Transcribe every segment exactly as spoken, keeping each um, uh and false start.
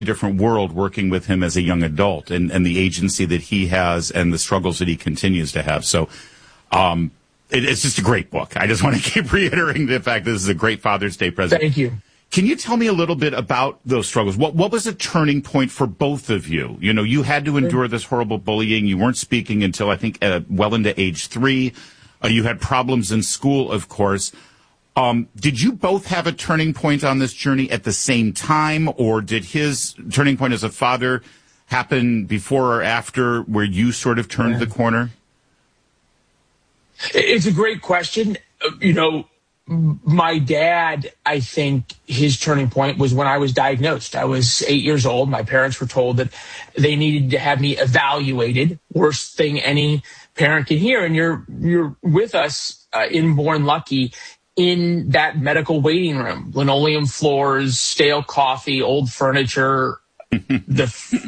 different world working with him as a young adult and, and the agency that he has and the struggles that he continues to have. So um, it, it's just a great book. I just want to keep reiterating the fact that this is a great Father's Day present. Thank you. Can you tell me a little bit about those struggles? What what was a turning point for both of you? You know, you had to endure this horrible bullying. You weren't speaking until, I think, uh, well into age three. Uh, you had problems in school, of course. Um, did you both have a turning point on this journey at the same time, or did his turning point as a father happen before or after where you sort of turned yeah. the corner? It's a great question. You know, my dad, I think his turning point was when I was diagnosed. I was eight years old. My parents were told that they needed to have me evaluated. Worst thing any parent can hear. And you're you're with us uh, in Born Lucky in that medical waiting room. Linoleum floors, stale coffee, old furniture, the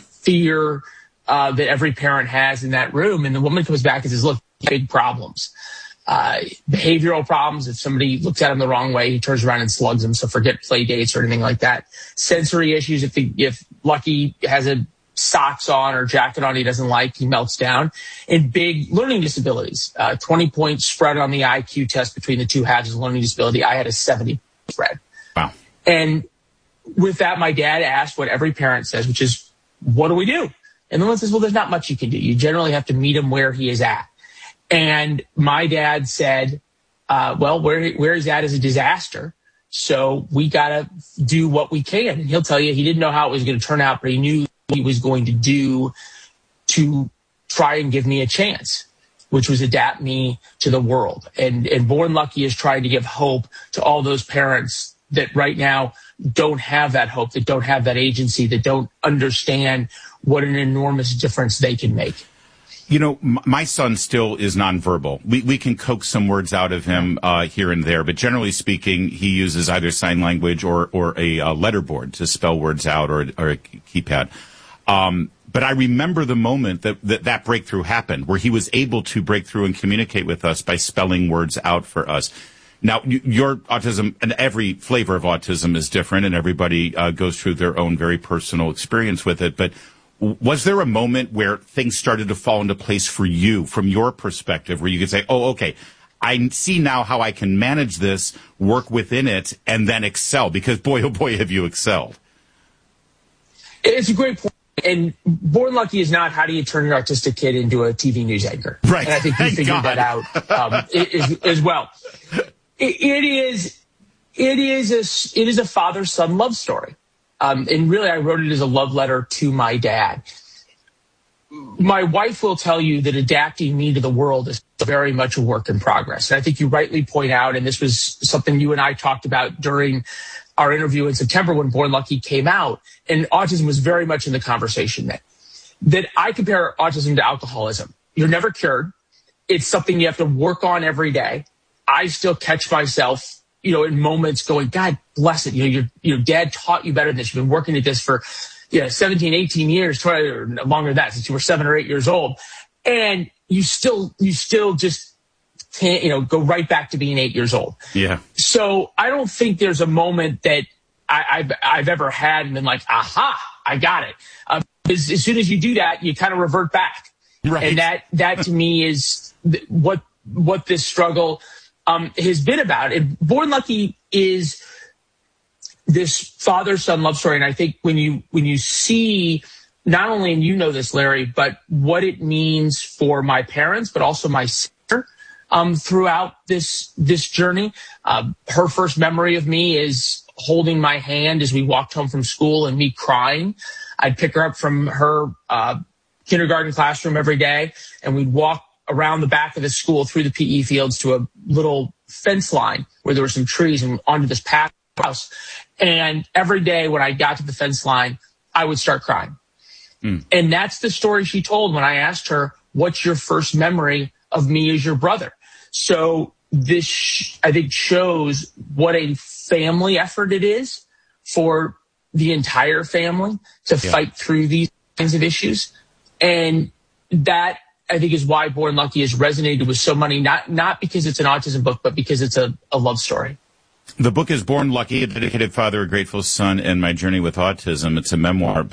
fear uh, that every parent has in that room. And the woman comes back and says, look, big problems. Uh, behavioral problems. If somebody looks at him the wrong way, he turns around and slugs him. So forget play dates or anything like that. Sensory issues. If the, if Lucky has a socks on or jacket on he doesn't like, he melts down. And big learning disabilities. Uh, twenty point spread on the I Q test between the two halves of learning disability. I had a seventy spread. Wow. And with that, my dad asked what every parent says, which is, what do we do? And the one says, well, there's not much you can do. You generally have to meet him where he is at. And my dad said, uh, well, where, where he's at is a disaster. So we got to do what we can. And he'll tell you he didn't know how it was going to turn out, but he knew what he was going to do to try and give me a chance, which was adapt me to the world. And, and Born Lucky is trying to give hope to all those parents that right now don't have that hope, that don't have that agency, that don't understand what an enormous difference they can make. You know, my son still is nonverbal. We we can coax some words out of him uh, here and there, but generally speaking, he uses either sign language or or a uh, letterboard to spell words out, or or a keypad. Um, but I remember the moment that, that that breakthrough happened, where he was able to break through and communicate with us by spelling words out for us. Now, your autism, and every flavor of autism is different, and everybody uh, goes through their own very personal experience with it, but was there a moment where things started to fall into place for you, from your perspective, where you could say, oh, okay, I see now how I can manage this, work within it, and then excel? Because boy, oh boy, have you excelled. It's a great point. And Born Lucky is not how do you turn an autistic kid into a T V news anchor. Right. And I think you figured God. that out um, as, as well. It, it is, it is a, it is a father-son love story. Um, and really, I wrote it as a love letter to my dad. My wife will tell you that adapting me to the world is very much a work in progress. And I think you rightly point out, and this was something you and I talked about during our interview in September when Born Lucky came out, and autism was very much in the conversation then, that I compare autism to alcoholism. You're never cured. It's something you have to work on every day. I still catch myself, you know, in moments going, God bless it. You know, your, your dad taught you better than this. You've been working at this for, you know, seventeen, eighteen years, twenty or longer than that, since you were seven or eight years old. And you still, you still just can't, you know, go right back to being eight years old. Yeah. So I don't think there's a moment that I, I've, I've ever had and been like, aha, I got it. Um, as, as soon as you do that, you kind of revert back. Right. And that, that to me is th- what, what this struggle Um, has been about. And Born Lucky is this father-son love story. And I think when you when you see not only, and you know this, Larry, but what it means for my parents, but also my sister um, throughout this this journey. Uh, her first memory of me is holding my hand as we walked home from school and me crying. I'd pick her up from her uh, kindergarten classroom every day, and we'd walk around the back of the school through the P E fields to a little fence line where there were some trees and onto this path house. And every day when I got to the fence line, I would start crying. Mm. And that's the story she told when I asked her, what's your first memory of me as your brother? So this, I think, shows what a family effort it is for the entire family to yeah. fight through these kinds of issues. And that, I think, is why Born Lucky has resonated with so many, not not because it's an autism book, but because it's a, a love story. The book is Born Lucky, A Dedicated Father, A Grateful Son, and My Journey with Autism. It's a memoir.